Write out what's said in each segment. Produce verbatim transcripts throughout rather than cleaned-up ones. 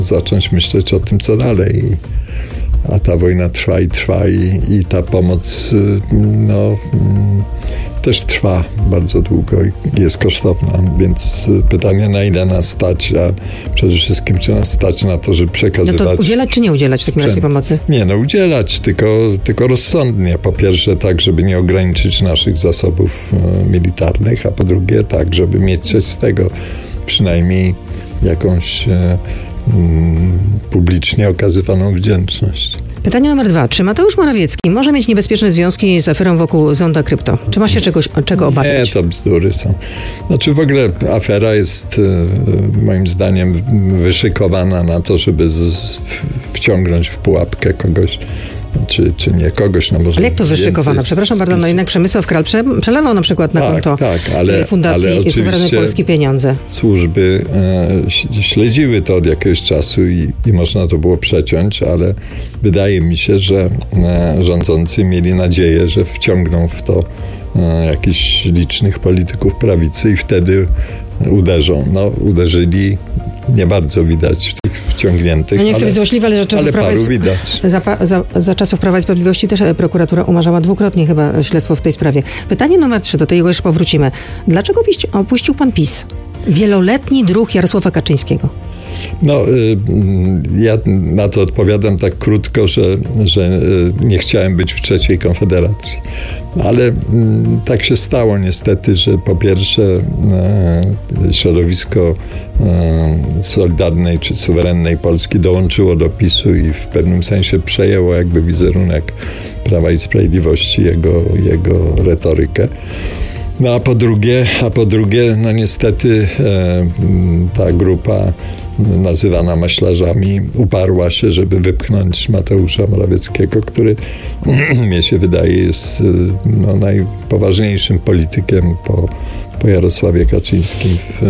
zacząć myśleć o tym, co dalej. A ta wojna trwa i trwa i, i ta pomoc no, też trwa bardzo długo i jest kosztowna, więc pytanie, na ile nas stać, a przede wszystkim czy nas stać na to, żeby przekazywać... No to udzielać czy nie udzielać w takim razie pomocy? Nie, no udzielać, tylko, tylko rozsądnie. Po pierwsze tak, żeby nie ograniczyć naszych zasobów militarnych, a po drugie tak, żeby mieć coś z tego, przynajmniej jakąś e, mm, publicznie okazywaną wdzięczność. Pytanie numer dwa. Czy Mateusz Morawiecki może mieć niebezpieczne związki z aferą wokół Zonda Krypto? Czy ma się czegoś, czego obawiać? Nie, to bzdury są. Znaczy w ogóle afera jest e, moim zdaniem wyszykowana na to, żeby z, z, wciągnąć w pułapkę kogoś, Czy, czy nie kogoś, no może. Ale jak to wyszykowana? Przepraszam bardzo, no jednak Przemysław Kral prze, przelewał na przykład na tak, konto tak, ale, Fundacji ale Suwerennej Polski pieniądze. Służby e, śledziły to od jakiegoś czasu i, i można to było przeciąć, ale wydaje mi się, że e, rządzący mieli nadzieję, że wciągną w to e, jakichś licznych polityków prawicy i wtedy uderzą. No, uderzyli, nie bardzo widać tych wciągniętych. No nie chcę być złośliwa, ale za czasów, ale Prawa, paru i, widać. Za, za, za czasów Prawa i Sprawiedliwości też prokuratura umarzała dwukrotnie chyba śledztwo w tej sprawie. Pytanie numer trzy, do tego jeszcze powrócimy. Dlaczego opuścił pan PiS? Wieloletni druh Jarosława Kaczyńskiego. No, ja na to odpowiadam tak krótko, że, że nie chciałem być w trzeciej Konfederacji. Ale tak się stało niestety, że po pierwsze środowisko Solidarnej czy Suwerennej Polski dołączyło do PiS-u i w pewnym sensie przejęło jakby wizerunek Prawa i Sprawiedliwości, jego, jego retorykę. No a po drugie, a po drugie, no niestety e, ta grupa nazywana maślarzami uparła się, żeby wypchnąć Mateusza Morawieckiego, który mnie się wydaje jest no, najpoważniejszym politykiem po, po Jarosławie Kaczyńskim w,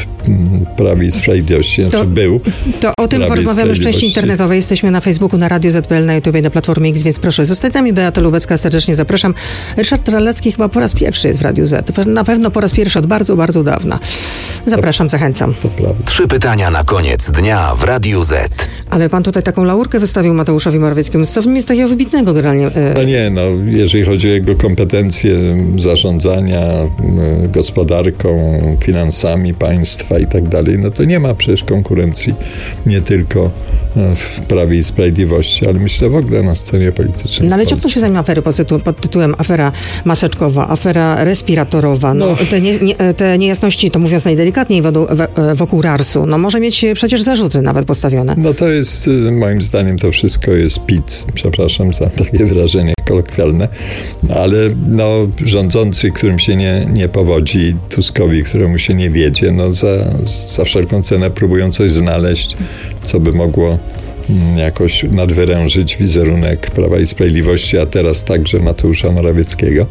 w Prawie i Sprawiedliwości. Znaczy to, był. To o tym porozmawiamy w części internetowej. Jesteśmy na Facebooku, na Radio Z P L, na YouTubie, na Platformie X, więc proszę zostać z nami. Beata Lubecka, serdecznie zapraszam. Ryszard Terlecki chyba po raz pierwszy jest w Radiu Z. Na pewno po raz pierwszy od bardzo, bardzo dawna. Zapraszam, zachęcam. To prawda. Trzy pytania na koniec dnia w Radiu Z. Ale pan tutaj taką laurkę wystawił Mateuszowi Morawieckiemu. Co w nim jest takiego wybitnego generalnie? No nie, no jeżeli chodzi o jego kompetencje zarządzania gospodarką, finansami państwa i tak dalej, no to nie ma przecież konkurencji nie tylko w Prawie i Sprawiedliwości, ale myślę w ogóle na scenie politycznej. No ale ciągną się za nim afery pod, tytułem, pod tytułem afera maseczkowa, afera respiratorowa, no, no. Te, nie, nie, te niejasności, to mówiąc najdelikatniej, wokół, wokół rarsu, no może mieć przecież zarzuty nawet postawione. No to jest, moim zdaniem, to wszystko jest pic, przepraszam za takie wyrażenie kolokwialne, ale no rządzący, którym się nie, nie powodzi, Tuskowi, któremu się nie wiedzie, no za, za wszelką cenę próbują coś znaleźć, co by mogło jakoś nadwyrężyć wizerunek Prawa i Sprawiedliwości, a teraz także Mateusza Morawieckiego.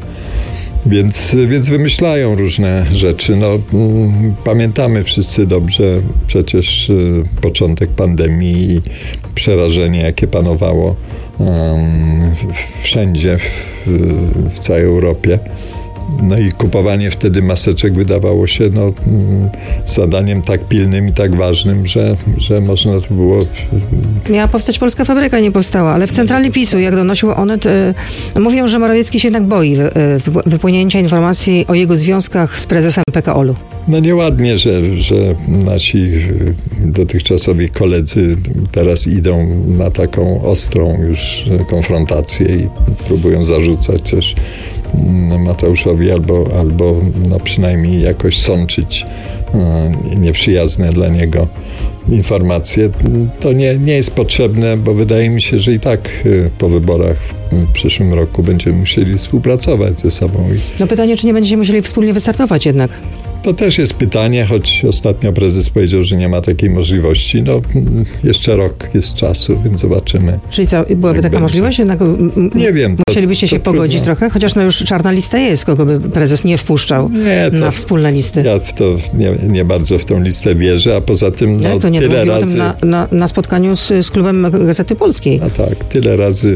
Więc, więc wymyślają różne rzeczy. No, pamiętamy wszyscy dobrze przecież początek pandemii i przerażenie, jakie panowało um, wszędzie w, w całej Europie. No i kupowanie wtedy maseczek wydawało się no, zadaniem tak pilnym i tak ważnym, że, że można to było... Miała powstać polska fabryka, nie powstała, ale w centrali PiS-u, jak donosiło Onet, yy, mówią, że Morawiecki się jednak boi wy, yy, wypłynięcia informacji o jego związkach z prezesem P K O L-u. No nieładnie, że, że nasi dotychczasowi koledzy teraz idą na taką ostrą już konfrontację i próbują zarzucać coś Mateuszowi albo, albo no przynajmniej jakoś sączyć e, nieprzyjazne dla niego informacje. To nie, nie jest potrzebne, bo wydaje mi się, że i tak e, po wyborach w, w przyszłym roku będziemy musieli współpracować ze sobą. No pytanie, czy nie będziecie musieli wspólnie wystartować jednak? To też jest pytanie, choć ostatnio prezes powiedział, że nie ma takiej możliwości. No, jeszcze rok jest czasu, więc zobaczymy. Czyli co, byłaby taka będzie. możliwość? Jednak nie wiem. Musielibyście to, się to pogodzić trudno. trochę? Chociaż no już czarna lista jest, kogo by prezes nie wpuszczał nie, to, na wspólne listy. Ja w to nie, nie bardzo w tą listę wierzę, a poza tym no, Jak to nie tyle mówił razy... o tym na, na, na spotkaniu z, z klubem Gazety Polskiej. A tak, tyle razy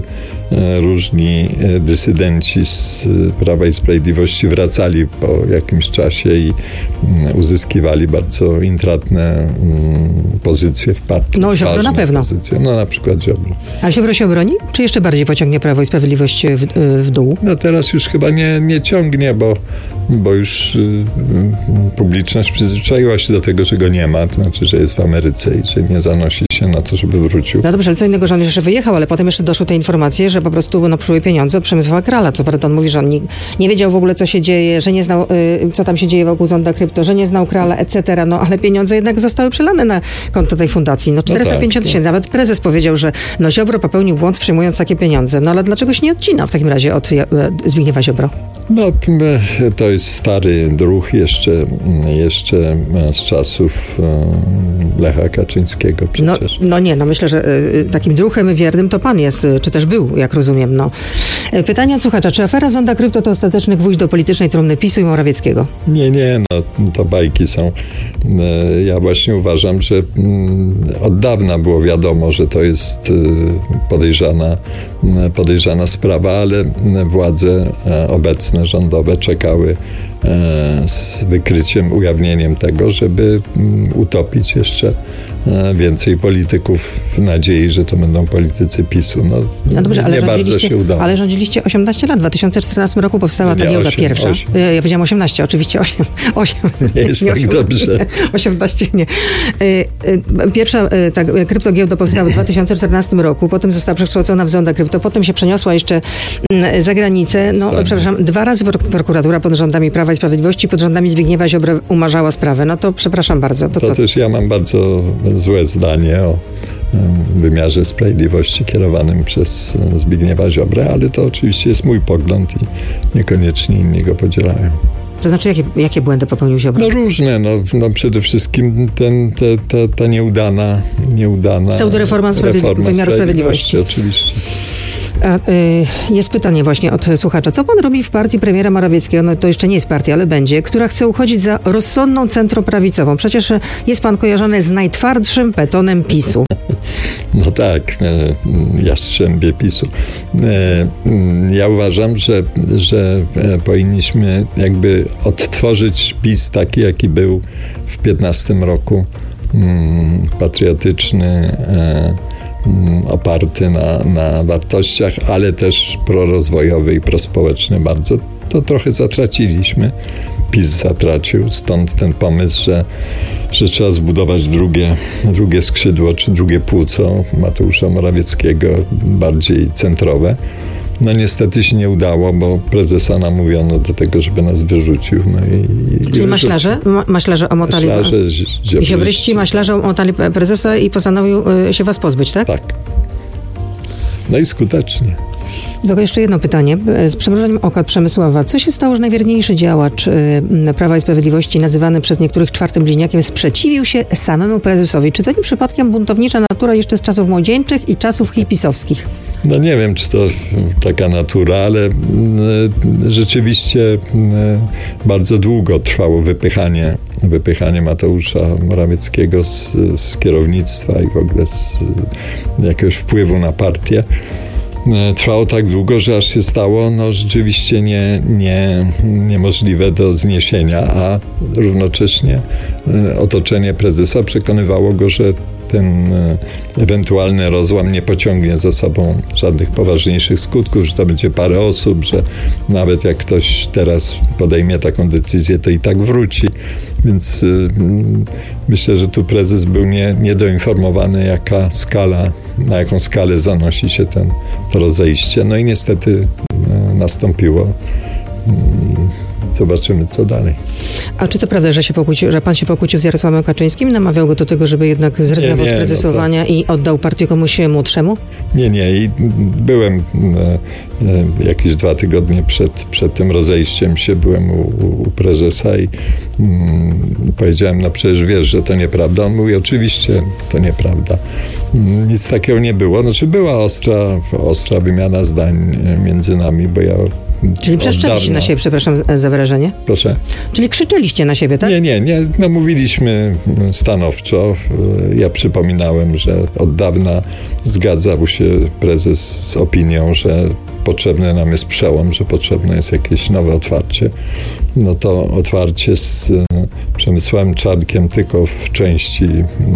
różni dysydenci z Prawa i Sprawiedliwości wracali po jakimś czasie i uzyskiwali bardzo intratne pozycje w partii. No Ziobro na pewno. Pozycje. No na przykład Ziobro. A Ziobro się obroni? Czy jeszcze bardziej pociągnie Prawo i Sprawiedliwość w, w dół? No teraz już chyba nie, nie ciągnie, bo, bo już y, publiczność przyzwyczaiła się do tego, że go nie ma, to znaczy, że jest w Ameryce i że nie zanosi się na to, żeby wrócił. No dobrze, ale co innego, że on jeszcze wyjechał, ale potem jeszcze doszły te informacje, że po prostu no, przybyły pieniądze od Przemysława Krala. Co prawda on mówi, że on nie, nie wiedział w ogóle, co się dzieje, że nie znał, y, co tam się dzieje wokół Zonda Krypto, że nie znał Krala, et cetera. No ale pieniądze jednak zostały przelane na konto tej fundacji. No czterysta pięćdziesiąt tysięcy. No tak, nawet prezes powiedział, że no Ziobro popełnił błąd, przyjmując takie pieniądze. No ale dlaczego się nie odcina w takim razie od Zbigniewa Ziobro? No, to jest stary druh jeszcze, jeszcze z czasów Lecha Kaczyńskiego przecież. No, no nie, no myślę, że takim druhem wiernym to pan jest, czy też był, jak rozumiem. No. Pytanie od słuchacza, czy afera Zonda Krypto to ostateczny gwóźdź do politycznej trumny PiSu i Morawieckiego? Nie, nie, no to bajki są. Ja właśnie uważam, że od dawna było wiadomo, że to jest podejrzana, podejrzana sprawa, ale władze obecne rządowe czekały z wykryciem, ujawnieniem tego, żeby utopić jeszcze więcej polityków w nadziei, że to będą politycy PiSu. No, no dobrze, ale nie bardzo się udało. Ale rządziliście osiemnaście lat. W dwa tysiące czternastym roku powstała ta giełda pierwsza. osiem. Ja powiedziałam osiemnaście, oczywiście osiem. osiem. Nie jest nie tak osiem, dobrze. osiemnaście nie. Pierwsza ta kryptogiełda powstała w dwa tysiące czternastym roku, potem została przekształcona w Zonda Krypto, potem się przeniosła jeszcze za granicę. No, Stanie. przepraszam, dwa razy prokuratura pod rządami Prawa i Sprawiedliwości, pod rządami Zbigniewa Ziobry umarzała sprawę. No to przepraszam bardzo. To, to co? też ja mam bardzo złe zdanie o wymiarze sprawiedliwości kierowanym przez Zbigniewa Ziobrę, ale to oczywiście jest mój pogląd i niekoniecznie inni go podzielają. To znaczy, jakie, jakie błędy popełnił Ziobro? No różne, no, no przede wszystkim ten, te, te, ta nieudana, nieudana pseudoreforma sprawiedli- wymiaru sprawiedliwości. Oczywiście. A, y, jest pytanie właśnie od słuchacza. Co pan robi w partii premiera Morawieckiego? No to jeszcze nie jest partia, ale będzie, która chce uchodzić za rozsądną centroprawicową. Przecież jest pan kojarzony z najtwardszym betonem PiSu. No tak, jastrzębie PiSu. Ja uważam, że, że powinniśmy jakby odtworzyć PiS taki, jaki był w piętnastym roku. Patriotyczny, oparty na, na wartościach, ale też prorozwojowy i prospołeczny bardzo. To trochę zatraciliśmy. PiS zatracił, stąd ten pomysł, że, że trzeba zbudować drugie, drugie skrzydło, czy drugie płuco Mateusza Morawieckiego, bardziej centrowe. No niestety się nie udało, bo prezesa namówiono do tego, żeby nas wyrzucił. No i, Czyli i maślarze? Ma, maślarze omotali... Maślarze, ziobryści, maślarze omotali prezesa i postanowił się was pozbyć, tak? Tak. No i skutecznie. Tylko jeszcze jedno pytanie. Z przymrużeniem oka Przemysława. Co się stało, że najwierniejszy działacz y, Prawa i Sprawiedliwości, nazywany przez niektórych czwartym bliźniakiem, sprzeciwił się samemu prezesowi? Czy to nie przypadkiem buntownicza natura jeszcze z czasów młodzieńczych i czasów hipisowskich? No nie wiem, czy to taka natura, ale y, rzeczywiście y, bardzo długo trwało wypychanie, wypychanie Mateusza Morawieckiego z, z kierownictwa i w ogóle z y, jakiegoś wpływu na partię. Trwało tak długo, że aż się stało no, rzeczywiście nie, nie, niemożliwe do zniesienia, a równocześnie otoczenie prezesa przekonywało go, że ten ewentualny rozłam nie pociągnie za sobą żadnych poważniejszych skutków, że to będzie parę osób, że nawet jak ktoś teraz podejmie taką decyzję, to i tak wróci. Więc y, myślę, że tu prezes był nie, niedoinformowany, jaka skala, na jaką skalę zanosi się ten, to rozejście. No i niestety y, nastąpiło. Y, Zobaczymy, co dalej. A czy to prawda, że, się pokłócił, że pan się pokłócił z Jarosławem Kaczyńskim? Namawiał go do tego, żeby jednak zrezygnował z prezesowania no to... i oddał partię komuś młodszemu? Nie, nie. I byłem e, e, jakieś dwa tygodnie przed, przed tym rozejściem się, byłem u, u prezesa i mm, powiedziałem, no przecież wiesz, że to nieprawda. On mówi, oczywiście to nieprawda. Nic takiego nie było. Znaczy była ostra, ostra wymiana zdań między nami, bo ja Czyli przeszczeliście na siebie, przepraszam za wyrażenie? Proszę? Czyli krzyczeliście na siebie, tak? Nie, nie, nie. No, mówiliśmy stanowczo. Ja przypominałem, że od dawna zgadzał się prezes z opinią, że potrzebny nam jest przełom, że potrzebne jest jakieś nowe otwarcie. No to otwarcie z Przemysławem Czarnkiem tylko w części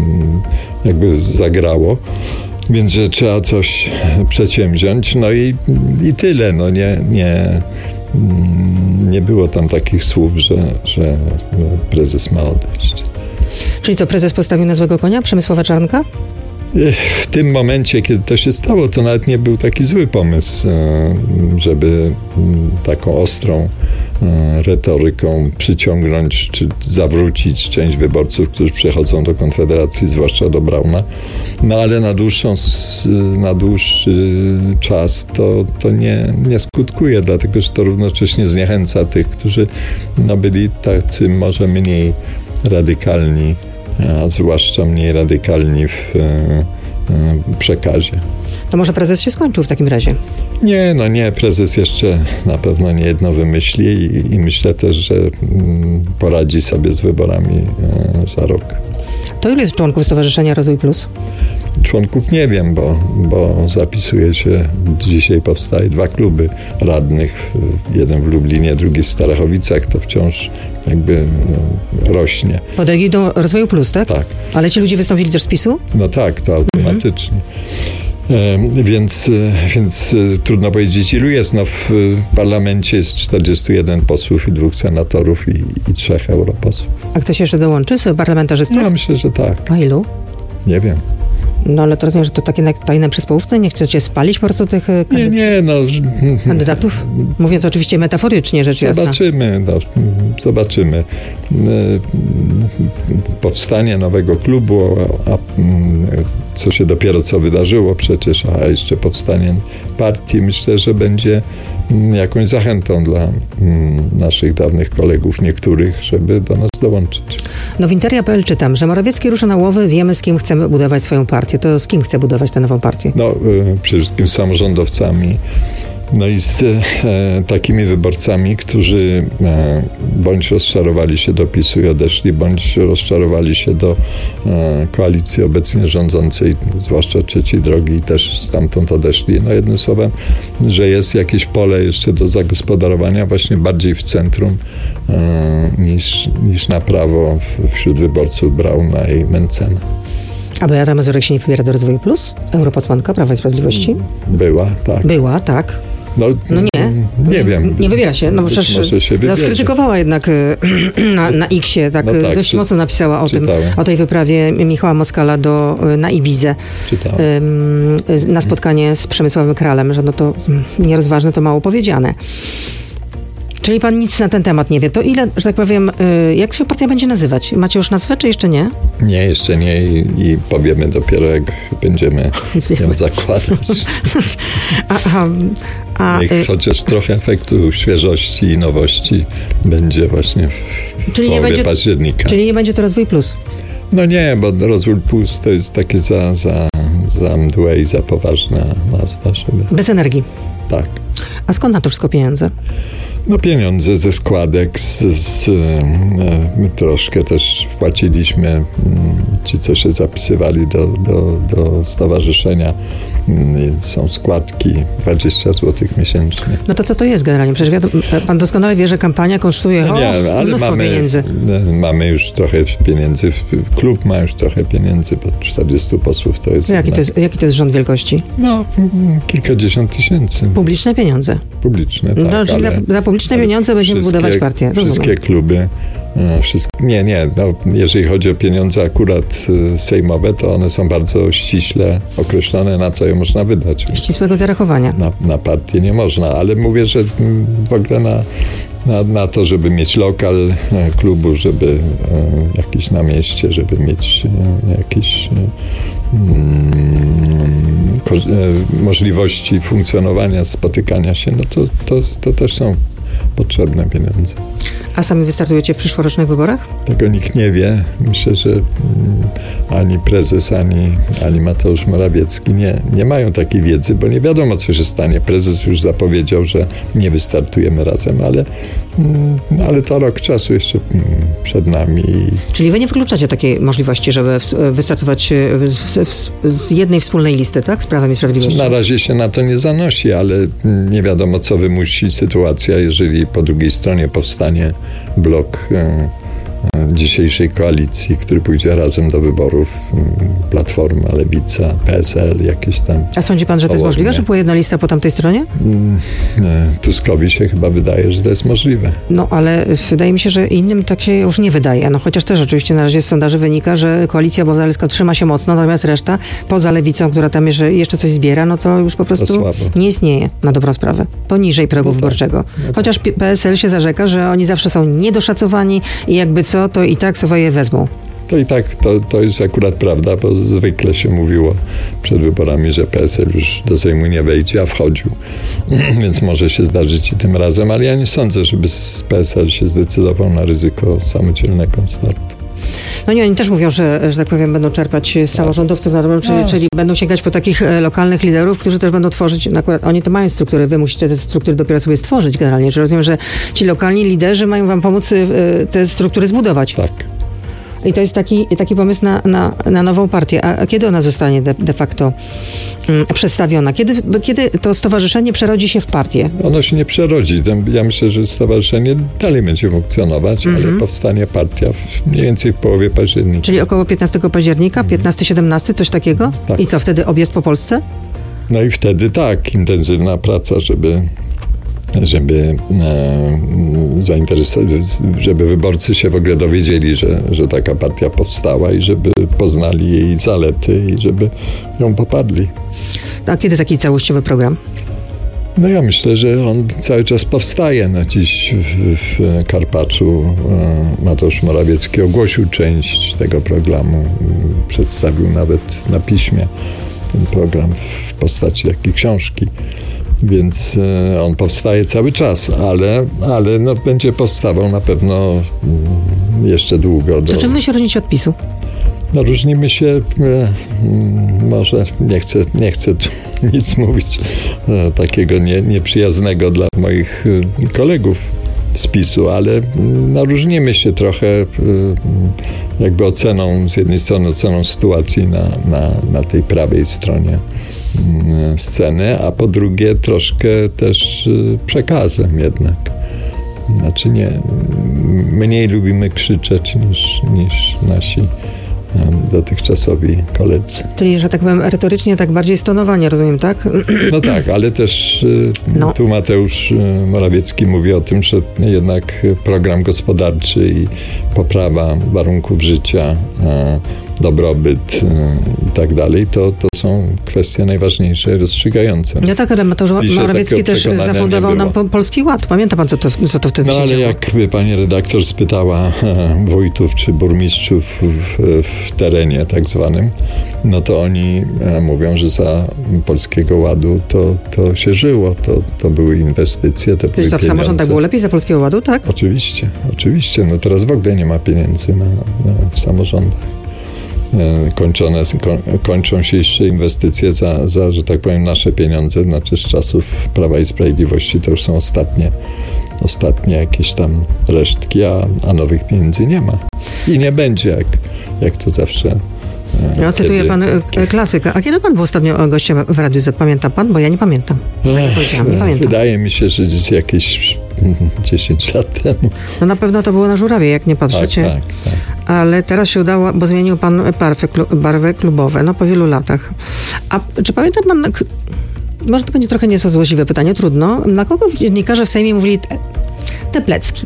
jakby zagrało. Więc że trzeba coś przedsięwziąć, no i, i tyle. No nie, nie, nie było tam takich słów, że, że prezes ma odejść. Czyli co, prezes postawił na złego konia Przemysława Czarnka? W tym momencie, kiedy to się stało, to nawet nie był taki zły pomysł, żeby taką ostrą retoryką przyciągnąć czy zawrócić część wyborców, którzy przechodzą do Konfederacji, zwłaszcza do Brauna. No ale na, dłuższą, na dłuższy czas to, to nie, nie skutkuje, dlatego że to równocześnie zniechęca tych, którzy no, byli tacy może mniej radykalni, a zwłaszcza mniej radykalni w przekazie. To może prezes się skończył w takim razie? Nie, no nie, prezes jeszcze na pewno nie jedno wymyśli i, i myślę też, że poradzi sobie z wyborami za rok. To ile jest członków Stowarzyszenia Rozwój Plus? Członków nie wiem, bo, bo zapisuje się, dzisiaj powstaje dwa kluby radnych, jeden w Lublinie, drugi w Starachowicach, to wciąż jakby rośnie. Pod egidą Rozwoju Plus, tak? Tak. Ale ci ludzie wystąpili też z PiSu? No tak, to automatycznie. Mhm. E, więc, więc trudno powiedzieć, ilu jest. No w parlamencie jest czterdziestu jeden posłów i dwóch senatorów i, i trzech europosłów. A ktoś jeszcze dołączy z parlamentarzystów? Ja myślę, że tak. A ilu? Nie wiem. No ale to rozumiem, że to takie tajne przysłowce? Nie chcecie spalić po prostu tych kandyd- nie, nie, no, kandydatów? Mówiąc oczywiście metaforycznie, rzecz jasna. Zobaczymy, no, zobaczymy. Powstanie nowego klubu, a, a co się dopiero co wydarzyło przecież, a jeszcze powstanie partii, myślę, że będzie jakąś zachętą dla naszych dawnych kolegów, niektórych, żeby do nas dołączyć. No w Interia kropka pe el czytam, że Morawiecki rusza na łowy, wiemy z kim chcemy budować swoją partię. To z kim chce budować tę nową partię? No przede wszystkim z samorządowcami. No i z e, takimi wyborcami, którzy e, bądź rozczarowali się do PiSu i odeszli, bądź rozczarowali się do e, koalicji obecnie rządzącej, zwłaszcza Trzeciej Drogi, i też stamtąd odeszli. No jednym słowem, że jest jakieś pole jeszcze do zagospodarowania właśnie bardziej w centrum e, niż, niż na prawo w, wśród wyborców Brauna i Mencena. A Beata Mazurek się nie wybiera do Rozwoju Plus? Europosłanka Prawa i Sprawiedliwości? Była, tak. Była, tak. No, no nie. Nie wiem. Nie wybiera się. No przecież może się no, skrytykowała jednak na, na X-ie, tak, no tak dość czy, mocno napisała o tym, o tej wyprawie Michała Moskala do, na Ibizę. Czytałem. Na spotkanie z Przemysławem Kralem, że no to nierozważne, to mało powiedziane. Czyli pan nic na ten temat nie wie. To ile, że tak powiem, jak się partia będzie nazywać? Macie już nazwę, czy jeszcze nie? Nie, jeszcze nie i, i powiemy dopiero, jak będziemy ją zakładać. a, a, a, Niech chociaż trochę efektu świeżości i nowości będzie właśnie w czyli połowie nie będzie, października. Czyli nie będzie to Rozwój Plus? No nie, bo Rozwój Plus to jest takie za, za, za mdłe i za poważna nazwa. Żeby... Bez energii? Tak. A skąd na to wszystko pieniądze? No pieniądze ze składek, z, z, my troszkę też wpłaciliśmy, ci co się zapisywali do, do, do stowarzyszenia, są składki dwadzieścia złotych miesięcznie. No to co to jest generalnie? Przecież wiadomo, pan doskonale wie, że kampania kosztuje no nie, o, ale mnóstwo mamy, pieniędzy. Mamy już trochę pieniędzy, klub ma już trochę pieniędzy, bo czterdziestu posłów to jest... Jaki to jest, jaki to jest rząd wielkości? No, kilkadziesiąt tysięcy. Publiczne pieniądze? Publiczne, tak. No, czyli ale, za, za publiczne pieniądze będziemy budować partię. Rozumiem. Wszystkie kluby, wszystkie, nie, nie, no, jeżeli chodzi o pieniądze akurat sejmowe, to one są bardzo ściśle określone, na co je można wydać. Ścisłego zarachowania. Na, na partię nie można, ale mówię, że w ogóle na, na, na to, żeby mieć lokal klubu, żeby jakiś na mieście, żeby mieć jakieś Hmm, ko- e, możliwości funkcjonowania, spotykania się, no to, to, to też są potrzebne pieniądze. A sami wystartujecie w przyszłorocznych wyborach? Tego nikt nie wie. Myślę, że ani prezes, ani, ani Mateusz Morawiecki nie, nie mają takiej wiedzy, bo nie wiadomo, co się stanie. Prezes już zapowiedział, że nie wystartujemy razem, ale, ale to rok czasu jeszcze przed nami. Czyli wy nie wykluczacie takiej możliwości, żeby wystartować z jednej wspólnej listy, tak? Z Prawem i Sprawiedliwością? Na razie się na to nie zanosi, ale nie wiadomo, co wymusi sytuacja, jeżeli po drugiej stronie powstanie blok dzisiejszej koalicji, który pójdzie razem do wyborów, Platforma, Lewica, P S L, jakieś tam. A sądzi pan, że to jest możliwe, że była jedna lista po tamtej stronie? Tuskowi się chyba wydaje, że to jest możliwe. No, ale wydaje mi się, że innym tak się już nie wydaje. No, chociaż też oczywiście na razie z sondaży wynika, że koalicja obywatelska trzyma się mocno, natomiast reszta, poza Lewicą, która tam jeszcze coś zbiera, no to już po prostu nie istnieje na dobrą sprawę. Poniżej progu no wyborczego. Tak, no chociaż P S L się zarzeka, że oni zawsze są niedoszacowani i jakby co, to i tak sobie je wezmą. To i tak, to, to jest akurat prawda, bo zwykle się mówiło przed wyborami, że P S L już do Sejmu nie wejdzie, a wchodził. Więc może się zdarzyć i tym razem, ale ja nie sądzę, żeby P S L się zdecydował na ryzyko samodzielnego startu. No nie, oni też mówią, że, że tak powiem, będą czerpać z samorządowców, na dobrą, czyli, no. czyli będą sięgać po takich e, lokalnych liderów, którzy też będą tworzyć, no akurat oni to mają struktury, wy musicie te struktury dopiero sobie stworzyć generalnie. Czy rozumiem, że ci lokalni liderzy mają wam pomóc e, te struktury zbudować? Tak. I to jest taki, taki pomysł na, na, na nową partię. A, a kiedy ona zostanie de, de facto mm, przedstawiona? Kiedy, kiedy to stowarzyszenie przerodzi się w partię? Ono się nie przerodzi. Ja myślę, że stowarzyszenie dalej będzie funkcjonować, mm-hmm. ale powstanie partia w, mniej więcej w połowie października. Czyli około piętnastego października, piętnasty siedemnasty, coś takiego? Tak. I co, wtedy objazd po Polsce? No i wtedy tak, intensywna praca, żeby żeby e, zainteresować, żeby wyborcy się w ogóle dowiedzieli, że, że taka partia powstała i żeby poznali jej zalety i żeby ją poparli. A kiedy taki całościowy program? No ja myślę, że on cały czas powstaje. No dziś w, w Karpaczu e, Mateusz Morawiecki ogłosił część tego programu, przedstawił nawet na piśmie ten program w postaci takiej książki. Więc e, on powstaje cały czas, ale, ale no, będzie powstawał na pewno mm, jeszcze długo. Do... To czym wy się różnicie od PiSu? No różnimy się, e, może nie chcę, nie chcę tu nic mówić e, takiego nie, nieprzyjaznego dla moich e, kolegów z PiSu, ale no, różnimy się trochę e, jakby oceną, z jednej strony oceną sytuacji na, na, na tej prawej stronie sceny, a po drugie troszkę też przekazem jednak. Znaczy nie, mniej lubimy krzyczeć niż, niż nasi dotychczasowi koledzy. Czyli, że tak powiem, retorycznie tak bardziej stonowanie, rozumiem, tak? No tak, ale też no. tu Mateusz Morawiecki mówi o tym, że jednak program gospodarczy i poprawa warunków życia, dobrobyt i tak dalej, to, to są kwestie najważniejsze, rozstrzygające. No tak, ale Mateusz Morawiecki też zafundował nam Polski Ład. Pamięta pan, co to, co to wtedy no, się działo? No ale jakby pani redaktor spytała wójtów czy burmistrzów w, w terenie tak zwanym, no to oni mówią, że za Polskiego Ładu to, to się żyło, to, to były inwestycje, to były to w samorządach było lepiej za Polskiego Ładu, tak? Oczywiście, oczywiście. No teraz w ogóle nie ma pieniędzy na, na, w samorządach. Kończone, kończą się jeszcze inwestycje za, za, że tak powiem, nasze pieniądze, znaczy z czasów Prawa i Sprawiedliwości to już są ostatnie, ostatnie jakieś tam resztki, a, a nowych pieniędzy nie ma. I nie będzie, jak, jak to zawsze. No, cytuję pan klasyka. A kiedy pan był ostatnio gościem w Radiu Z? Pamięta pan? Bo ja nie pamiętam. Ech, nie pamiętam. Wydaje mi się, że jakieś dziesięć lat temu. No na pewno to było na Żurawie, jak nie patrzycie. Tak, tak, tak. Ale teraz się udało, bo zmienił pan barwy, barwy klubowe, no po wielu latach. A czy pamięta pan, może to będzie trochę nieco złośliwe pytanie, trudno, na kogo dziennikarze w Sejmie mówili te, te plecki?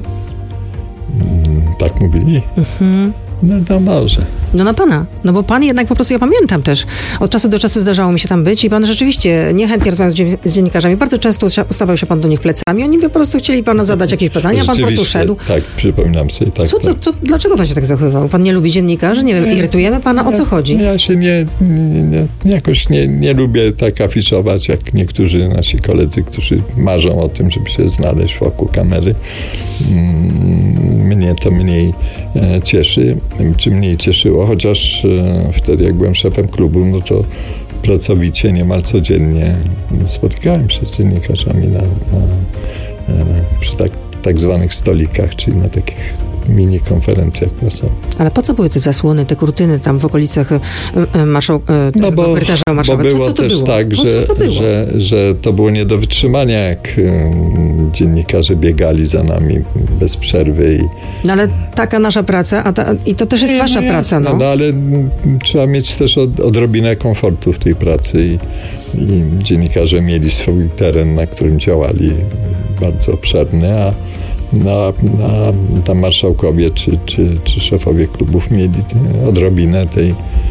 Mm, tak mówili? Mhm. No to może. No na pana. No bo pan jednak po prostu, ja pamiętam też, od czasu do czasu zdarzało mi się tam być i pan rzeczywiście niechętnie rozmawiał z dziennikarzami. Bardzo często stawał się pan do nich plecami. Oni po prostu chcieli panu zadać jakieś pytania, a pan po prostu szedł. Tak, przypominam sobie. Tak, co, to, co, dlaczego pan się tak zachowywał? Pan nie lubi dziennikarzy? Nie wiem, irytujemy pana? O co chodzi? Ja się nie, nie, nie jakoś nie, nie lubię tak afiszować, jak niektórzy nasi koledzy, którzy marzą o tym, żeby się znaleźć wokół kamery. Mnie to mniej e, cieszy. czy mniej cieszyło, chociaż e, wtedy jak byłem szefem klubu, no to pracowicie niemal codziennie spotykałem się z dziennikarzami na, na, na, przy tak, tak zwanych stolikach, czyli na takich mini konferencjach prasowych. Ale po co były te zasłony, te kurtyny tam w okolicach marszał, no bo, korytarza marszałka? Bo było co to też było? tak, że, to było? Że, że to było nie do wytrzymania, jak um, dziennikarze biegali za nami bez przerwy. I... No ale taka nasza praca, a ta, i to też jest nie, wasza no praca. Jasne, no. no ale m, trzeba mieć też od, odrobinę komfortu w tej pracy i, i dziennikarze mieli swój teren, na którym działali, bardzo obszerny, a Na, na, tam marszałkowie czy, czy, czy szefowie klubów mieli odrobinę tej,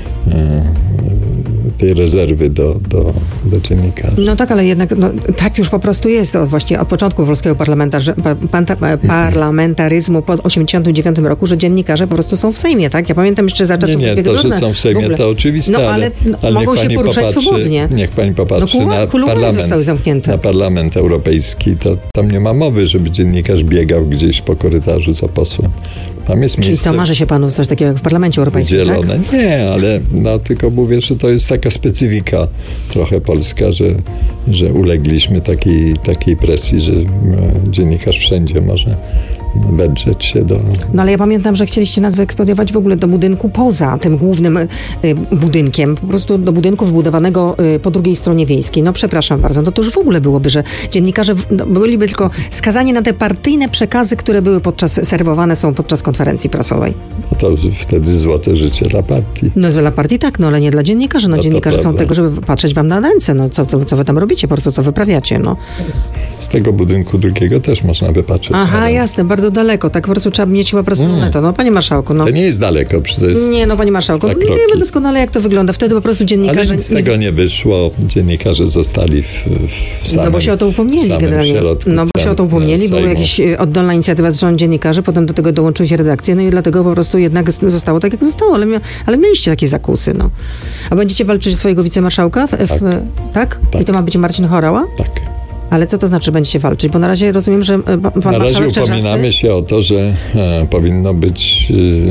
tej rezerwy do, do, do dziennikarzy. No tak, ale jednak no, tak już po prostu jest. To właśnie od początku polskiego parlamentaryzmu po osiemdziesiątym dziewiątym roku, że dziennikarze po prostu są w Sejmie, tak? Ja pamiętam jeszcze za czasów... Nie, nie, to, że są w Sejmie, to oczywiste, no, ale, no, ale mogą się poruszać popatrzy, swobodnie. Niech pani popatrzy no, na, parlament, zostały zamknięte. na parlament europejski, to tam nie ma mowy, żeby dziennikarz biegał gdzieś po korytarzu za posłem. Tam jest Czyli miejsce... to marzy się panu coś takiego jak w Parlamencie Europejskim, Zielone. Tak? Nie, ale no, tylko mówię, że to jest taka specyfika trochę polska, że, że ulegliśmy takiej, takiej presji, że dziennikarz wszędzie może wedrzeć się do... No ale ja pamiętam, że chcieliście nas wyekspediować w ogóle do budynku poza tym głównym y, budynkiem, po prostu do budynku wybudowanego y, po drugiej stronie wiejskiej. No przepraszam bardzo, no to już w ogóle byłoby, że dziennikarze w, no, byliby tylko skazani na te partyjne przekazy, które były podczas, serwowane są podczas konferencji prasowej. No to wtedy złote życie dla partii. No dla partii tak, no ale nie dla dziennikarzy. No, no dziennikarze są tego, żeby patrzeć wam na ręce, no co, co, co wy tam robicie, po prostu co wyprawiacie, no. Z tego budynku drugiego też można by patrzeć. Aha, jasne, bardzo daleko, tak po prostu trzeba mieć chyba po prostu to. No panie marszałku, no. To nie jest daleko, to jest... Nie, no panie marszałku, no, wiemy doskonale jak to wygląda. Wtedy po prostu dziennikarze... Ale nic z tego nie wyszło, dziennikarze zostali w, w samym... No bo się o to upomnieli generalnie. No bo się o to upomnieli, była jakaś oddolna inicjatywa ze strony dziennikarzy, potem do tego dołączyły się redakcje, no i dlatego po prostu jednak zostało tak, jak zostało, ale, mia- ale mieliście takie zakusy, no. A będziecie walczyć swojego wicemarszałka? W, w, tak. tak? tak? I to ma być Marcin Horała? Tak. Ale co to znaczy, będziecie walczyć? Bo na razie rozumiem, że pan marszałek Na razie upominamy Czarzasty... się o to, że e, powinno być,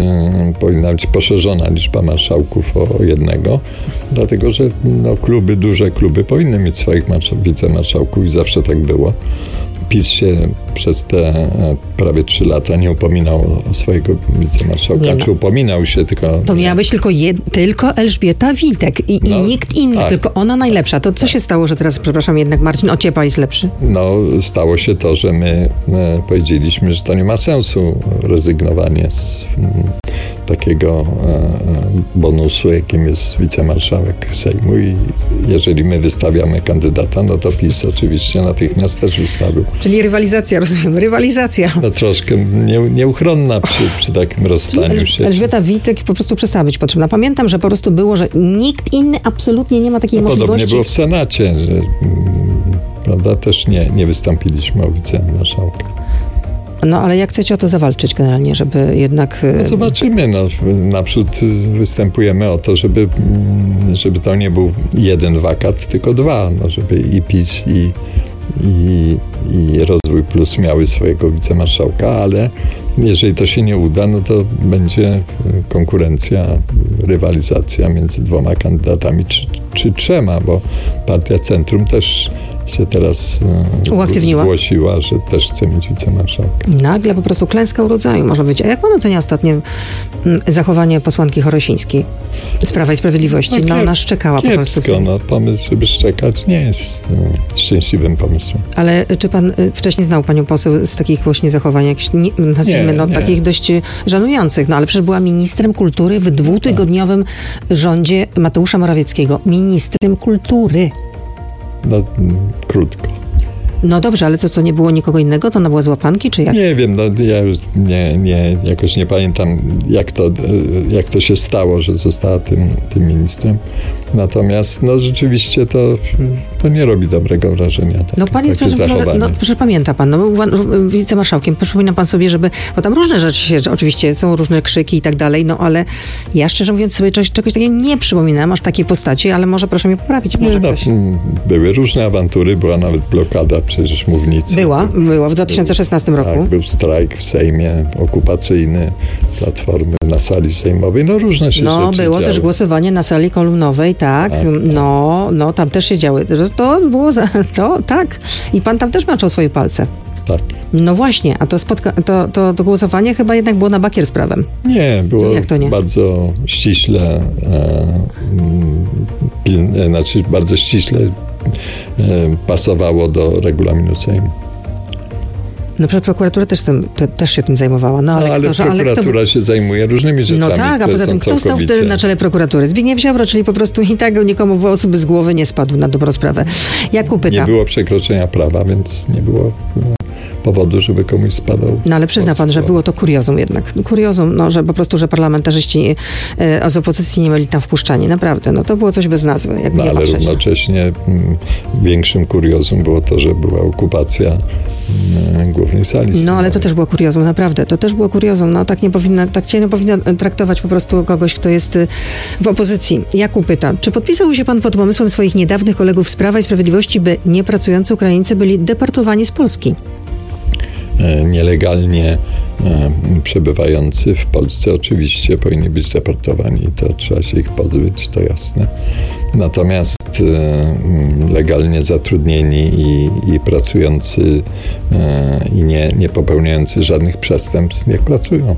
e, powinna być poszerzona liczba marszałków o jednego, dlatego że no, kluby, duże kluby powinny mieć swoich marsz- wicemarszałków i zawsze tak było. PiS się przez te e, prawie trzy lata nie upominał o swojego wicemarszałka. Nie no. Czy upominał się, tylko... To miała być tylko, jed... tylko Elżbieta Witek i, no, i nikt inny, tak. tylko ona najlepsza. To co tak. się stało, że teraz, przepraszam, jednak Marcin Ociepa jest lepszy? No, stało się to, że my e, powiedzieliśmy, że to nie ma sensu rezygnowanie z m, takiego e, bonusu, jakim jest wicemarszałek Sejmu i jeżeli my wystawiamy kandydata, no to PiS oczywiście natychmiast też wystawił. Czyli rywalizacja, rozumiem, rywalizacja. No troszkę nie, nieuchronna przy, przy takim rozstaniu Elż, się. Elżbieta Witek po prostu przestała być potrzebna. Pamiętam, że po prostu było, że nikt inny absolutnie nie ma takiej no, możliwości. Podobnie było w Senacie, że mm, prawda, też nie, nie wystąpiliśmy o wicemarszałka. No ale jak chcecie o to zawalczyć generalnie, żeby jednak... No zobaczymy. No, naprzód występujemy o to, żeby, żeby to nie był jeden wakat, tylko dwa. No, żeby i PiS, i, i, i Rozwój Plus miały swojego wicemarszałka, ale jeżeli to się nie uda, no to będzie konkurencja, rywalizacja między dwoma kandydatami, czy, czy trzema, bo Partia Centrum też się teraz uaktywniła, zgłosiła, że też chce mieć wicemarszałka. Nagle po prostu klęska urodzaju, można powiedzieć. A jak pan ocenia ostatnie zachowanie posłanki Chorosińskiej z Prawa i Sprawiedliwości? No, no ona szczekała kiepsko, po prostu. No, pomysł, żeby szczekać, nie jest no, szczęśliwym pomysłem. Ale czy pan wcześniej znał panią poseł z takich właśnie zachowań, jak, nie, nazwijmy, nie, no, nie. takich dość żenujących? No ale przecież była ministrem kultury w dwutygodniowym rządzie Mateusza Morawieckiego. Ministrem kultury. No, krótko. No dobrze, ale co, co nie było nikogo innego? To ona była z łapanki, czy jak? Nie wiem, no ja już nie, nie, jakoś nie pamiętam, jak to, jak to się stało, że została tym, tym ministrem. Natomiast no rzeczywiście to, to nie robi dobrego wrażenia. Tak, no pan jest, proszę, no, proszę pamięta pan, no, był pan wicemarszałkiem, przypomina pan sobie, żeby, bo tam różne rzeczy się, oczywiście są różne krzyki i tak dalej, no ale ja szczerze mówiąc sobie czegoś, czegoś takiego nie przypominam, aż takiej postaci, ale może proszę mnie poprawić. Może nie, no, ktoś... Były różne awantury, była nawet blokada przecież mównicy. Była, była w dwa tysiące szesnastym roku. Tak, był strajk w Sejmie okupacyjny Platformy na sali sejmowej, no różne się No rzeczy było działy. też głosowanie na sali kolumnowej, tak, tak, no, no tam też się działy, to było, za, to tak i pan tam też maczał swoje palce. Tak. No właśnie, a to, spotka- to, to, to głosowanie chyba jednak było na bakier z prawem. Nie, było jak to nie? bardzo ściśle, e, pilne, znaczy bardzo ściśle e, pasowało do regulaminu Sejmu. No przecież prokuratura też, tym, te, też się tym zajmowała. No, ale, no, ale kto, prokuratura ale kto... się zajmuje różnymi rzeczami. No tak, a poza tym kto stał wtedy na czele prokuratury? Zbigniew Ziobro, czyli po prostu i tak nikomu włos z głowy nie spadł na dobrą sprawę. Jakub pyta. Nie było przekroczenia prawa, więc nie było powodu, żeby komuś spadał. No ale przyzna pan, że było to kuriozum jednak. Kuriozum, no, że po prostu, że parlamentarzyści e, z opozycji nie byli tam wpuszczani. Naprawdę, no to było coś bez nazwy. Jak no ale patrzeć. równocześnie m, większym kuriozum było to, że była okupacja m, głównej sali. No ale to też było kuriozum, naprawdę. To też było kuriozum. No tak nie powinno, tak się nie powinno traktować po prostu kogoś, kto jest w opozycji. Jakub pyta, czy podpisał się pan pod pomysłem swoich niedawnych kolegów z Prawa i Sprawiedliwości, by niepracujący Ukraińcy byli deportowani z Polski? Nielegalnie e, przebywający w Polsce oczywiście powinni być deportowani, to trzeba się ich pozbyć, to jasne. Natomiast e, legalnie zatrudnieni i, i pracujący e, i nie, nie popełniający żadnych przestępstw niech pracują.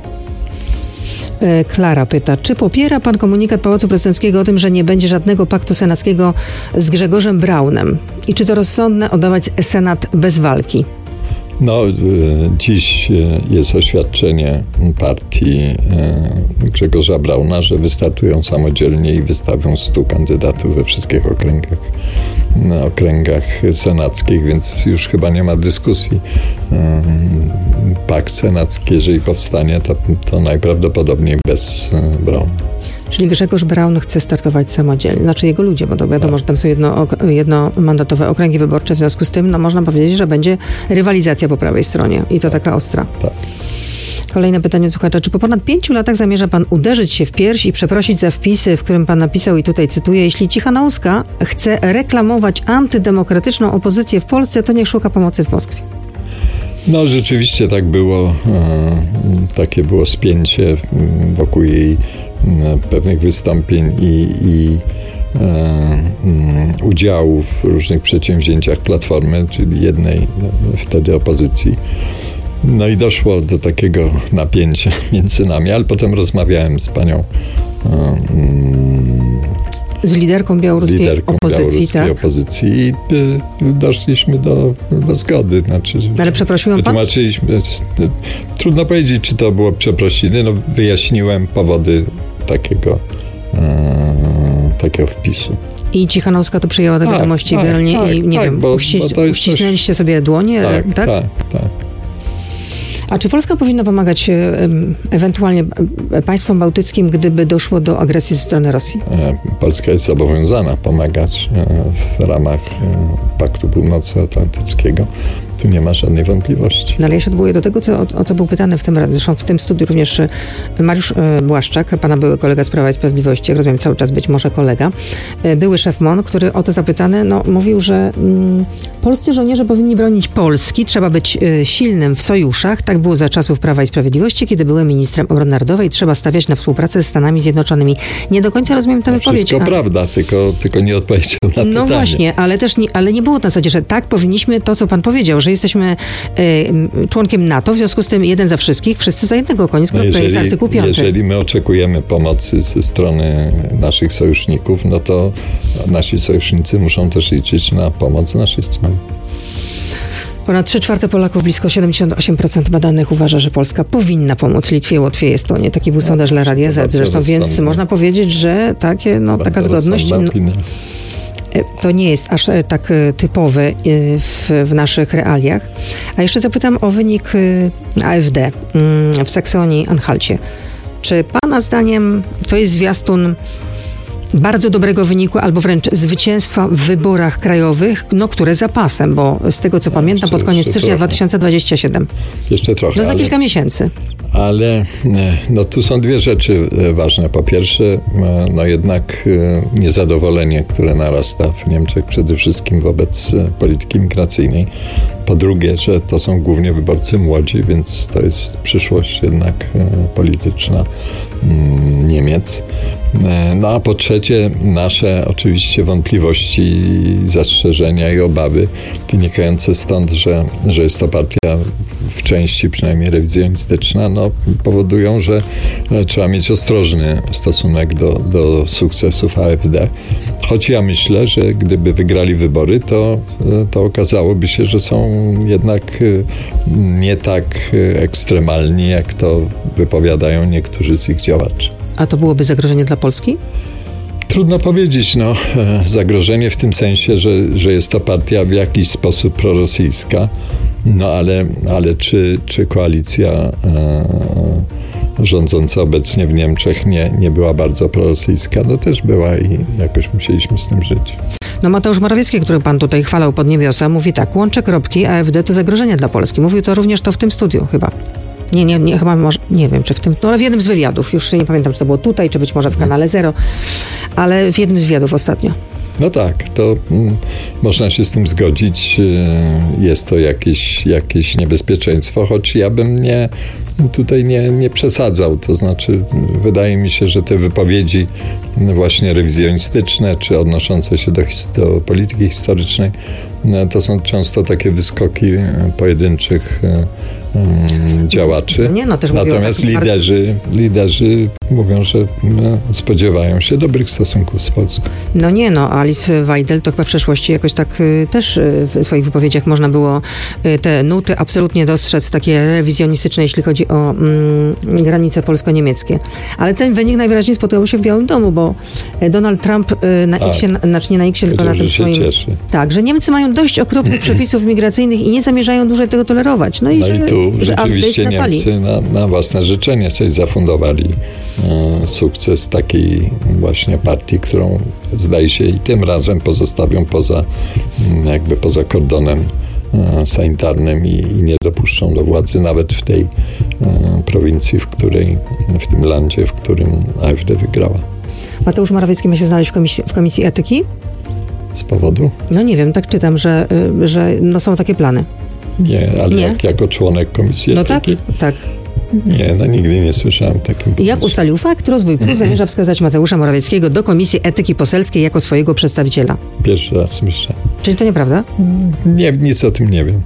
Klara pyta, czy popiera pan komunikat Pałacu Prezydenckiego o tym, że nie będzie żadnego paktu senackiego z Grzegorzem Braunem? I czy to rozsądne oddawać Senat bez walki? No, dziś jest oświadczenie partii Grzegorza Brauna, że wystartują samodzielnie i wystawią stu kandydatów we wszystkich okręgach, okręgach senackich, więc już chyba nie ma dyskusji. Pakt senacki, jeżeli powstanie, to, to najprawdopodobniej bez Brauna. Czyli Grzegorz Braun chce startować samodzielnie. Znaczy jego ludzie, bo to wiadomo, tak. że tam są jedno, jednomandatowe okręgi wyborcze, w związku z tym no, można powiedzieć, że będzie rywalizacja po prawej stronie i to taka ostra. Tak. Kolejne pytanie słuchacza. Czy po ponad pięciu latach zamierza pan uderzyć się w pierś i przeprosić za wpisy, w którym pan napisał, i tutaj cytuję, jeśli Cichanouska chce reklamować antydemokratyczną opozycję w Polsce, to niech szuka pomocy w Moskwie? No rzeczywiście tak było. Takie było spięcie wokół jej pewnych wystąpień i, i e, udziału w różnych przedsięwzięciach Platformy, czyli jednej wtedy opozycji. No i doszło do takiego napięcia między nami, ale potem rozmawiałem z panią e, z liderką białoruskiej z liderką opozycji, białoruskiej tak? opozycji i y, doszliśmy do, do zgody. Znaczy, ale przeprosił pan? Wytłumaczyliśmy. Trudno powiedzieć, czy to było przeprosiny. No, wyjaśniłem powody takiego, e, takiego wpisu. I Cichanouska to przyjęła do tak, wiadomości tak, generalnie tak, i nie tak, wiem, bo, uści- bo uścisnęliście coś... sobie dłonie, tak? Tak, tak, tak. A czy Polska powinna pomagać ewentualnie państwom bałtyckim, gdyby doszło do agresji ze strony Rosji? Polska jest zobowiązana pomagać w ramach Paktu Północnoatlantyckiego. Tu nie ma żadnej wątpliwości. No ale ja się odwołuję do tego, co, o, o co był pytany w tym, zresztą w tym studiu również Mariusz Błaszczak, pana były kolega z Prawa i Sprawiedliwości, jak rozumiem, cały czas być może kolega, były szef M O N, który o to zapytany, no, mówił, że mm, polscy żołnierze powinni bronić Polski, trzeba być y, silnym w sojuszach. Tak było za czasów Prawa i Sprawiedliwości, kiedy byłem ministrem obrony narodowej, trzeba stawiać na współpracę z Stanami Zjednoczonymi. Nie do końca rozumiem tę wypowiedź. Wszystko a... prawda, tylko, tylko nie odpowiedział na pytanie. No właśnie, ale też nie, ale nie było na zasadzie, że tak powinniśmy to, co pan powiedział, że jesteśmy y, członkiem NATO, w związku z tym jeden za wszystkich, wszyscy za jednego, koniec, no kropka, jest artykuł piąty. Jeżeli my oczekujemy pomocy ze strony naszych sojuszników, no to nasi sojusznicy muszą też liczyć na pomoc z naszej strony. Ponad trzy czwarte Polaków, blisko siedemdziesiąt osiem procent badanych uważa, że Polska powinna pomóc Litwie, Łotwie i Estonii. Taki był no, sondaż dla Radia Z zresztą, więc można powiedzieć, że takie, no, taka zgodność... No, to nie jest aż tak typowe w, w naszych realiach. A jeszcze zapytam o wynik A F D w Saksonii-Anhalcie. Czy pana zdaniem to jest zwiastun bardzo dobrego wyniku, albo wręcz zwycięstwa w wyborach krajowych, no które zapasem, bo z tego co no, pamiętam jeszcze, pod koniec stycznia dwa tysiące dwudziestego siódmego. Jeszcze trochę. No za ale, kilka miesięcy. Ale no tu są dwie rzeczy ważne. Po pierwsze, no jednak niezadowolenie, które narasta w Niemczech przede wszystkim wobec polityki migracyjnej. Po drugie, że to są głównie wyborcy młodzi, więc to jest przyszłość jednak polityczna Niemiec. No a po trzecie, nasze oczywiście wątpliwości, zastrzeżenia i obawy wynikające stąd, że, że jest to partia w części przynajmniej rewizjonistyczna, no powodują, że trzeba mieć ostrożny stosunek do, do sukcesów A F D. Choć ja myślę, że gdyby wygrali wybory, to, to okazałoby się, że są jednak nie tak ekstremalni, jak to wypowiadają niektórzy z ich działaczy. A to byłoby zagrożenie dla Polski? Trudno powiedzieć, no, zagrożenie w tym sensie, że, że jest to partia w jakiś sposób prorosyjska, no ale, ale czy, czy koalicja e, rządząca obecnie w Niemczech nie, nie była bardzo prorosyjska? No też była i jakoś musieliśmy z tym żyć. No Mateusz Morawiecki, który pan tutaj chwalał pod niebiosa, mówi tak, łączę kropki, A F D to zagrożenie dla Polski. Mówił to również to w tym studiu chyba. Nie, nie, nie, chyba może, nie wiem, czy w tym, no ale w jednym z wywiadów, już nie pamiętam, czy to było tutaj, czy być może w kanale Zero, ale w jednym z wywiadów ostatnio. No tak, to mm, można się z tym zgodzić. Jest to jakieś, jakieś niebezpieczeństwo, choć ja bym nie, tutaj nie, nie przesadzał. To znaczy, wydaje mi się, że te wypowiedzi właśnie rewizjonistyczne, czy odnoszące się do, do polityki historycznej, to są często takie wyskoki pojedynczych um, działaczy. Nie, no, też Natomiast liderzy, liderzy mówią, że no, spodziewają się dobrych stosunków z Polską. No nie, no Alice Weidel to chyba w przeszłości jakoś tak y, też y, w swoich wypowiedziach można było y, te nuty absolutnie dostrzec, takie rewizjonistyczne, jeśli chodzi o y, granice polsko-niemieckie. Ale ten wynik najwyraźniej spotkał się w Białym Domu, bo Donald Trump y, na tak. X-ie, znaczy nie na X-ie, tylko na tym swoim... Cieszy. Tak, że Niemcy mają dość okropnych przepisów migracyjnych i nie zamierzają dłużej tego tolerować. No i, no że, i tu że rzeczywiście na Niemcy na, na własne życzenie coś zafundowali e, sukces takiej właśnie partii, którą zdaje się i tym razem pozostawią poza jakby poza kordonem e, sanitarnym i, i nie dopuszczą do władzy nawet w tej e, prowincji, w której, w tym landzie, w którym A F D wygrała. Mateusz Morawiecki ma się znaleźć w komisji, w komisji etyki? Z powodu? No nie wiem, tak czytam, że, że no są takie plany. Nie, ale nie? Jak, jako członek komisji no etyki? No tak, tak. Nie, no nigdy nie słyszałem takim. Jak ustalił fakt, Rozwój Plus zamierza wskazać Mateusza Morawieckiego do Komisji Etyki Poselskiej jako swojego przedstawiciela. Pierwszy raz słyszę. Czyli to nieprawda? Nie, nic o tym nie wiem.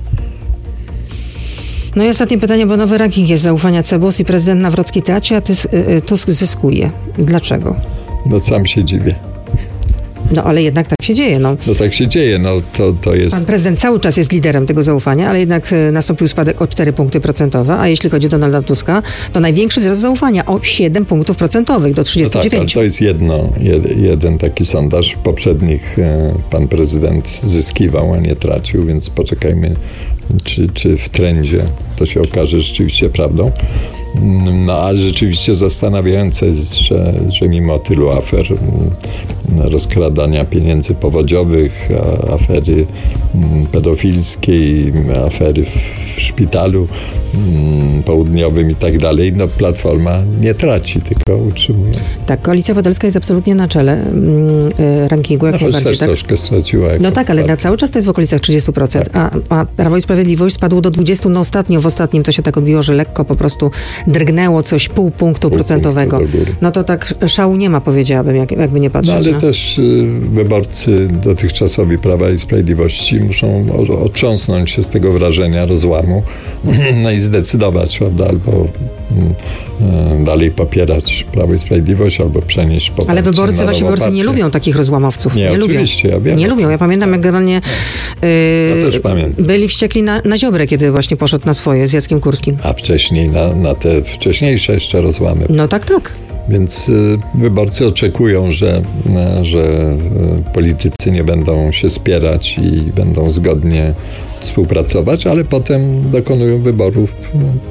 No i ostatnie pytanie, bo nowy ranking jest zaufania C B O S i prezydent Nawrocki traci, a Tusk zyskuje. Dlaczego? No sam się dziwię. No ale jednak tak się dzieje. No, no tak się dzieje, no to, to jest... Pan prezydent cały czas jest liderem tego zaufania, ale jednak nastąpił spadek o cztery punkty procentowe, a jeśli chodzi o Donalda Tuska, to największy wzrost zaufania o siedem punktów procentowych do trzydziestu dziewięciu. No tak, to jest jedno, jed, jeden taki sondaż. W poprzednich e, pan prezydent zyskiwał, a nie tracił, więc poczekajmy, czy, czy w trendzie to się okaże rzeczywiście prawdą. No ale rzeczywiście zastanawiające jest, że, że mimo tylu afer, rozkradania pieniędzy powodziowych, afery pedofilskiej, afery w szpitalu południowym i tak dalej, no Platforma nie traci, tylko utrzymuje. Tak, Koalicja Obywatelska jest absolutnie na czele mm, rankingu. Jak no, choć też tak? troszkę straciła. No tak, ale na cały czas to jest w okolicach trzydziestu procent, tak. a, a Prawo i Sprawiedliwość spadło do dwudziestu procent. No ostatnio, w ostatnim to się tak odbiło, że lekko po prostu drgnęło coś pół punktu pół procentowego. Punktu no to tak szału nie ma, powiedziałabym, jak, jakby nie patrzeć. No ale no. też y, wyborcy dotychczasowi Prawa i Sprawiedliwości muszą o, otrząsnąć się z tego wrażenia rozłamu no i zdecydować, prawda, albo y, dalej popierać Prawo i Sprawiedliwość, albo przenieść poparcie. Ale wyborcy, właśnie wyborcy nie lubią takich rozłamowców. Nie, nie oczywiście, lubią. ja wiem. Nie lubią. Ja pamiętam, jak generalnie y, ja też pamiętam. byli wściekli na, na Ziobrę, kiedy właśnie poszedł na swoje z Jackiem Kurskim. A wcześniej na, na te wcześniejsze jeszcze rozłamy. No tak, tak. Więc y, wyborcy oczekują, że, y, że y, politycy nie będą się spierać i będą zgodnie współpracować, ale potem dokonują wyborów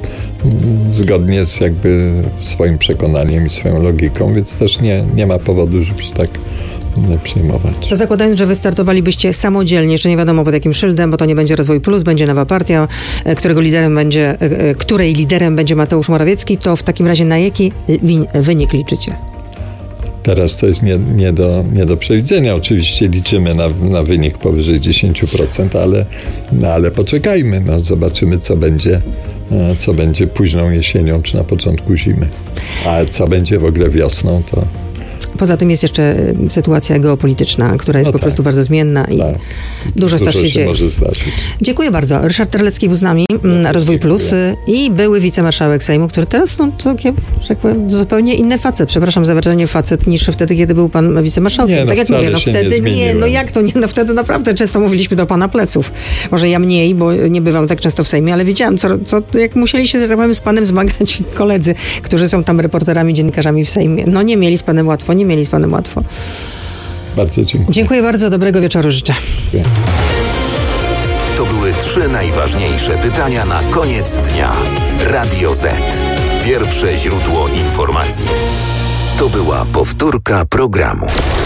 zgodnie z jakby swoim przekonaniem i swoją logiką, więc też nie, nie ma powodu, żeby się tak nie przejmować. To zakładając, że wystartowalibyście samodzielnie, jeszcze nie wiadomo pod jakim szyldem, bo to nie będzie Rozwój Plus, będzie nowa partia, którego liderem będzie, której liderem będzie Mateusz Morawiecki, to w takim razie na jaki wynik liczycie? Teraz to jest nie, nie, do, nie do przewidzenia. Oczywiście liczymy na, na wynik powyżej dziesięć procent, ale, no ale poczekajmy, no, zobaczymy, co będzie, co będzie późną jesienią czy na początku zimy. A co będzie w ogóle wiosną, to... Poza tym jest jeszcze sytuacja geopolityczna, która jest no po tak, prostu bardzo zmienna i tak. dużo, dużo się dzieje. Może zdarzyć. Dziękuję bardzo. Ryszard Terlecki był z nami, no, Rozwój Plus i były wicemarszałek Sejmu, który teraz, no to że tak powiem, zupełnie inny facet. Przepraszam za wyrażenie facet niż wtedy, kiedy był pan wicemarszałkiem. Nie, no, tak jak mówię, no wtedy nie, nie, no jak to nie, no wtedy naprawdę często mówiliśmy do pana pleców. Może ja mniej, bo nie bywam tak często w Sejmie, ale wiedziałam, co, co jak musieli się, że tak powiem, z panem zmagać koledzy, którzy są tam reporterami, dziennikarzami w Sejmie. No nie mieli z panem łatwo, nie mieli z panem łatwo. Bardzo dziękuję. Dziękuję bardzo, dobrego wieczoru życzę. Dziękuję. To były trzy najważniejsze pytania na koniec dnia. Radio Z. Pierwsze źródło informacji. To była powtórka programu.